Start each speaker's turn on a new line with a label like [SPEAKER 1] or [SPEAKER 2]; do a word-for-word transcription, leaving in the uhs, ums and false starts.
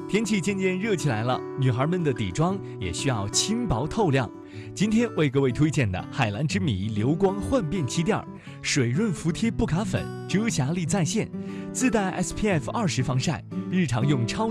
[SPEAKER 1] 天气渐渐热起来了，女孩们的底妆也需要轻薄透亮。今天为各位推荐的海蓝之谜流光焕变气垫，水润服帖不卡粉，遮瑕力在线，自带 S P F 二十防晒，日常用超